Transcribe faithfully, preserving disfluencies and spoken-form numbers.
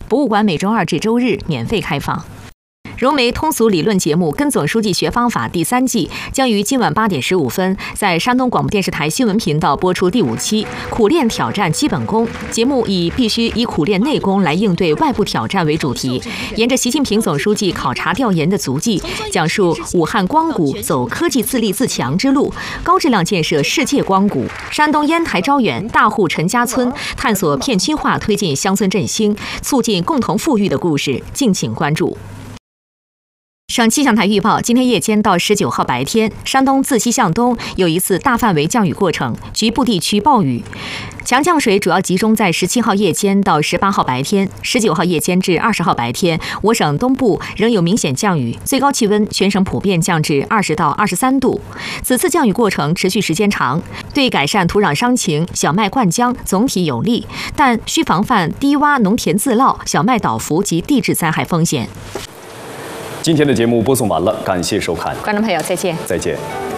博物馆每周二至周日免费开放。融媒通俗理论节目《跟总书记学方法》第三季将于今晚八点十五分在山东广播电视台新闻频道播出第五期《苦练挑战基本功》。节目以必须以苦练内功来应对外部挑战为主题，沿着习近平总书记考察调研的足迹，讲述武汉光谷走科技自立自强之路，高质量建设世界光谷。山东烟台招远大户陈家村探索片区化推进乡村振兴，促进共同富裕的故事，敬请关注。省气象台预报，今天夜间到十九号白天，山东自西向东有一次大范围降雨过程，局部地区暴雨。强降水主要集中在十七号夜间到十八号白天，十九号夜间至二十号白天，我省东部仍有明显降雨，最高气温全省普遍降至二十到二十三度。此次降雨过程持续时间长，对改善土壤伤情、小麦灌浆总体有利，但需防范低洼农田自涝、小麦倒伏及地质灾害风险。 今天的节目播送完了，感谢收看， 观众朋友再见， 再见。